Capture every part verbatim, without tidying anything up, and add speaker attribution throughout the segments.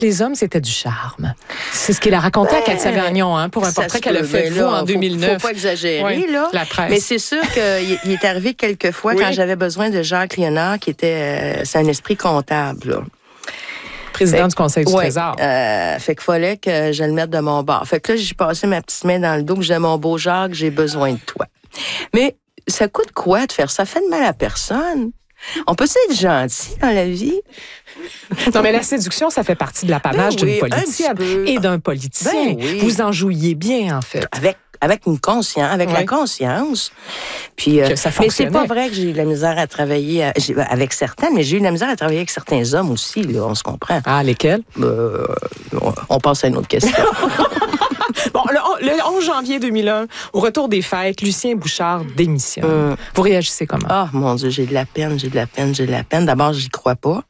Speaker 1: Les hommes, c'était du charme. C'est ce qu'il a raconté ben, à Katia Gagnon, hein, pour un portrait qu'elle a fait de vous en deux mille neuf.
Speaker 2: Faut pas exagérer, oui, là.
Speaker 1: La presse.
Speaker 2: Mais c'est sûr qu'il il est arrivé quelques fois oui. quand j'avais besoin de Jacques Léonard, qui était, euh, c'est un esprit comptable, là.
Speaker 1: Président
Speaker 2: fait,
Speaker 1: du Conseil du
Speaker 2: ouais,
Speaker 1: Trésor.
Speaker 2: Euh, fait qu'il fallait que je le mette de mon bord. Fait que là, j'ai passé ma petite main dans le dos, que j'ai mon beau Jacques, j'ai besoin de toi. Mais ça coûte quoi de faire ça? Ça fait de mal à personne. On peut être gentil dans la vie.
Speaker 1: Non, mais la séduction, ça fait partie de l'apanage ben oui, d'une politicienne et d'un politicien. Ben oui. Vous en jouiez bien, en fait.
Speaker 2: Avec, avec une conscience, avec oui. la conscience. Puis, euh,
Speaker 1: ça
Speaker 2: mais c'est pas vrai que j'ai eu de la misère à travailler à, avec certains, mais j'ai eu de la misère à travailler avec certains hommes aussi, là, on se comprend.
Speaker 1: Ah, lesquels?
Speaker 2: Euh, on passe à une autre question.
Speaker 1: Bon, le, le onze janvier deux mille un, au retour des fêtes, Lucien Bouchard démissionne. Hum. Vous réagissez comment?
Speaker 2: Ah, oh, mon Dieu, j'ai de la peine, j'ai de la peine, j'ai de la peine. D'abord, j'y crois pas.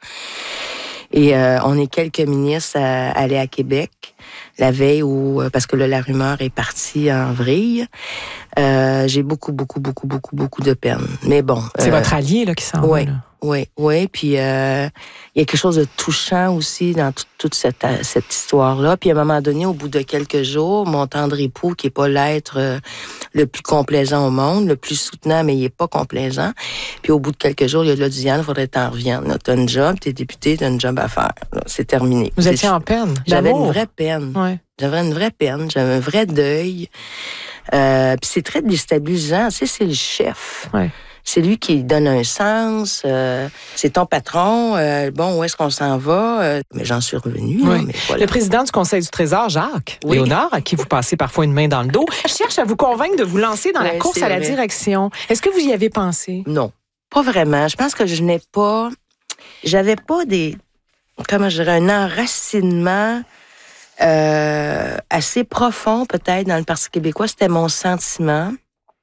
Speaker 2: Et euh, on est quelques ministres à, à aller à Québec la veille où, parce que là, la rumeur est partie en vrille. Euh, j'ai beaucoup, beaucoup, beaucoup, beaucoup, beaucoup de peine. Mais bon.
Speaker 1: C'est
Speaker 2: euh,
Speaker 1: votre allié, là, qui s'en
Speaker 2: ouais,
Speaker 1: va, là.
Speaker 2: Oui, oui. Puis euh, il y a quelque chose de touchant aussi dans tout, toute cette, cette histoire-là. Puis à un moment donné, au bout de quelques jours, mon tendre époux, qui est pas l'être euh, le plus complaisant au monde, le plus soutenant, mais il est pas complaisant. Puis au bout de quelques jours, il y a là, Diane, il faudrait que t'en reviennes. T'as une job, t'es député, t'as une job à faire. Là, c'est terminé.
Speaker 1: Vous étiez en peine.
Speaker 2: J'avais une vraie peine.
Speaker 1: Ouais.
Speaker 2: J'avais une vraie peine. J'avais un vrai deuil. Euh, puis c'est très déstabilisant. Tu sais, c'est le chef.
Speaker 1: Ouais.
Speaker 2: C'est lui qui donne un sens. Euh, c'est ton patron. Euh, bon, où est-ce qu'on s'en va? Euh, mais j'en suis revenue.
Speaker 1: Oui.
Speaker 2: Là, mais voilà.
Speaker 1: Le président du Conseil du Trésor, Jacques oui. Léonard, à qui vous passez parfois une main dans le dos, cherche à vous convaincre de vous lancer dans oui, la course à la vrai. direction. Est-ce que vous y avez pensé?
Speaker 2: Non, pas vraiment. Je pense que je n'ai pas... J'avais pas des... Comment je dirais? Un enracinement... Euh, assez profond, peut-être, dans le Parti québécois. C'était mon sentiment.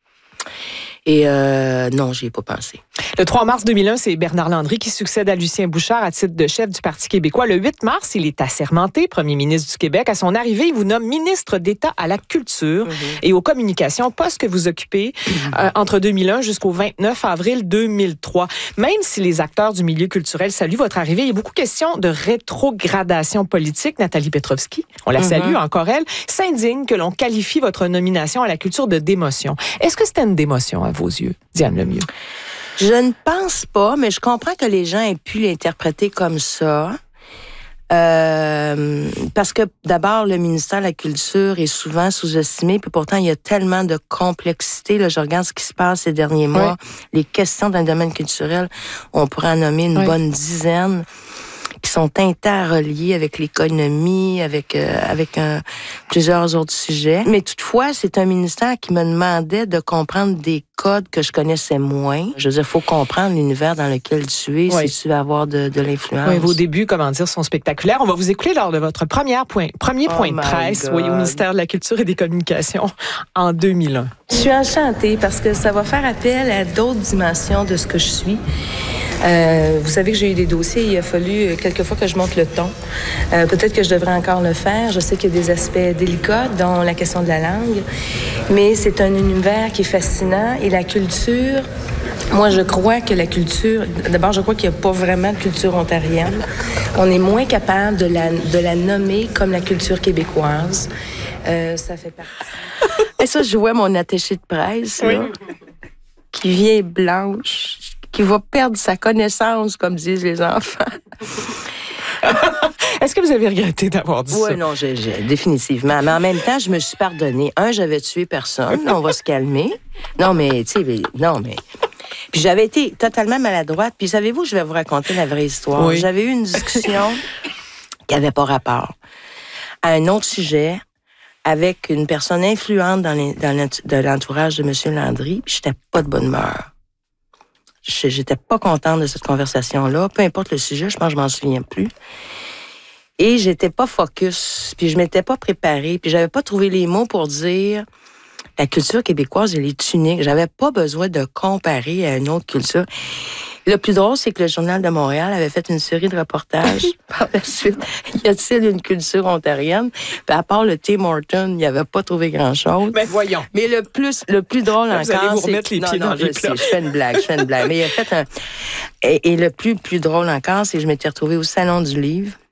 Speaker 2: Et euh, non, j'y ai pas pensé.
Speaker 1: Le trois mars deux mille un, c'est Bernard Landry qui succède à Lucien Bouchard à titre de chef du Parti québécois. Le huit mars, il est assermenté premier ministre du Québec. À son arrivée, il vous nomme ministre d'État à la culture mm-hmm. et aux communications, poste que vous occupez mm-hmm. euh, entre deux mille un jusqu'au vingt-neuf avril deux mille trois. Même si les acteurs du milieu culturel saluent votre arrivée, il y a beaucoup question de rétrogradation politique. Nathalie Petrovski, on la mm-hmm. salue, encore elle, s'indigne que l'on qualifie votre nomination à la culture de démotion. Est-ce que c'était une démotion à vos yeux, Diane Lemieux?
Speaker 2: Je ne pense pas, mais je comprends que les gens aient pu l'interpréter comme ça. Euh, parce que, d'abord, le ministère de la Culture est souvent sous-estimé, puis pourtant, il y a tellement de complexité. Là, je regarde ce qui se passe ces derniers mois. Oui. Les questions dans le domaine culturel, on pourrait en nommer une oui. bonne dizaine, qui sont interreliées avec l'économie, avec euh, avec euh, plusieurs autres sujets. Mais toutefois, c'est un ministère qui me demandait de comprendre des codes que je connaissais moins. Je veux dire, il faut comprendre l'univers dans lequel tu es oui. si tu veux avoir de, de l'influence.
Speaker 1: Oui, vos débuts, comment dire, sont spectaculaires. On va vous écouter lors de votre première point, premier oh point de presse oui, au ministère de la Culture et des Communications en deux mille un.
Speaker 2: Je suis enchantée parce que ça va faire appel à d'autres dimensions de ce que je suis. Euh, vous savez que j'ai eu des dossiers, il a fallu quelquefois que je monte le ton. Euh, peut-être que je devrais encore le faire. Je sais qu'il y a des aspects délicats, dont la question de la langue. Mais c'est un univers qui est fascinant. Et la culture, moi, je crois que la culture... D'abord, je crois qu'il n'y a pas vraiment de culture ontarienne. On est moins capable de la, de la nommer comme la culture québécoise. Euh, ça fait partie... Et ça, je vois mon attaché de presse, là, oui. qui vient blanche... qui va perdre sa connaissance, comme disent les enfants.
Speaker 1: Est-ce que vous avez regretté d'avoir dit
Speaker 2: oui,
Speaker 1: ça?
Speaker 2: Oui, non, j'ai, j'ai, définitivement. Mais en même temps, je me suis pardonnée. Un, j'avais tué personne. On va se calmer. Non, mais, tu sais, non, mais... Puis j'avais été totalement maladroite. Puis savez-vous, je vais vous raconter la vraie histoire. Oui. J'avais eu une discussion qui n'avait pas rapport à un autre sujet avec une personne influente dans, les, dans l'entourage de M. Landry. Puis j'étais pas de bonne humeur. J'étais pas contente de cette conversation-là. Peu importe le sujet, je pense que je m'en souviens plus. Et j'étais pas focus, puis je m'étais pas préparée, puis j'avais pas trouvé les mots pour dire la culture québécoise, elle est unique. J'avais pas besoin de comparer à une autre culture. Le plus drôle, c'est que le Journal de Montréal avait fait une série de reportages par la suite. Y a-t-il une culture ontarienne? Puis à part le Tim Horton, il n'y avait pas trouvé grand-chose.
Speaker 1: Mais voyons.
Speaker 2: Mais le plus, le plus drôle
Speaker 1: là,
Speaker 2: encore,
Speaker 1: vous allez vous
Speaker 2: c'est...
Speaker 1: remettre les pieds
Speaker 2: non, non,
Speaker 1: dans
Speaker 2: je
Speaker 1: les
Speaker 2: sais,
Speaker 1: plats.
Speaker 2: je fais une blague, je fais une blague. Mais il a fait un... Et, et le plus, plus drôle encore, c'est que je m'étais retrouvée au Salon du Livre